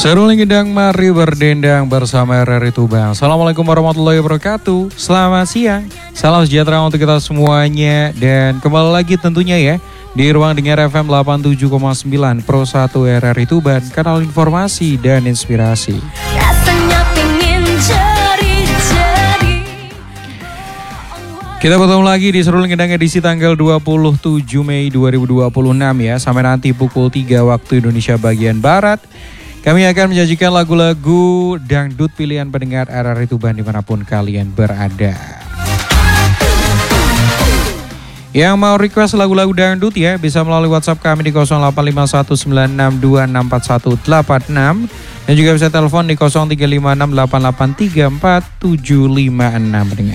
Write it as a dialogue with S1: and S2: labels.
S1: Seruling Gedang, mari berdendang bersama RRI Tuban. Assalamualaikum warahmatullahi wabarakatuh. Selamat siang, salam sejahtera untuk kita semuanya. Dan kembali lagi tentunya ya di Ruang Dengar FM 87,9 Pro 1 RRI Tuban, kanal informasi dan inspirasi. Kita bertemu lagi di Seruling Gedang edisi tanggal 27 Mei 2026 ya. Sampai nanti pukul 3 waktu Indonesia bagian Barat. Kami akan menyajikan lagu-lagu dangdut pilihan pendengar RRI Tuban dimanapun kalian berada. Yang mau request lagu-lagu dangdut ya bisa melalui WhatsApp kami di 085196244186 dan juga bisa telepon di 0356883475 pendengar.